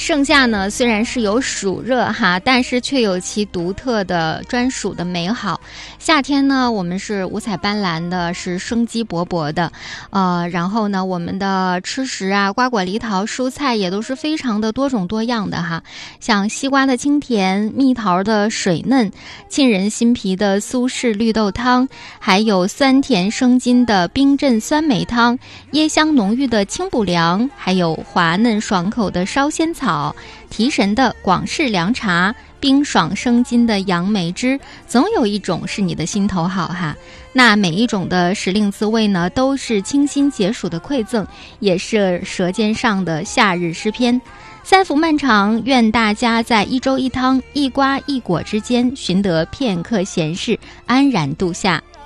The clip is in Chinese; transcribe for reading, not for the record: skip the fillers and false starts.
盛夏呢，虽然是有暑热哈，但是却有其独特的专属的美好。夏天呢，我们是五彩斑斓的，是生机勃勃的，然后呢，我们的吃食啊，瓜果梨桃、蔬菜也都是非常的多种多样的哈。像西瓜的清甜，蜜桃的水嫩，沁人心脾的苏式绿豆汤，还有酸甜生津的冰镇酸梅汤，椰香浓郁的清补凉，还有滑嫩爽口的烧仙草，提神的广式凉茶，冰爽生津的杨梅汁，总有一种是你的心头好哈。那每一种的时令滋味呢，都是清新解暑的馈赠，也是舌尖上的夏日诗篇。三伏漫长，愿大家在一粥一汤、一瓜一果之间寻得片刻闲适，安然度夏。